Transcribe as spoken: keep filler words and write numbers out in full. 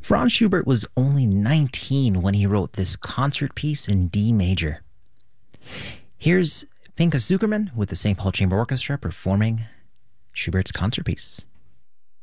Franz Schubert was only nineteen when he wrote this concert piece in D major. Here's Pinchas Zukerman with the Saint Paul Chamber Orchestra performing Schubert's concert piece.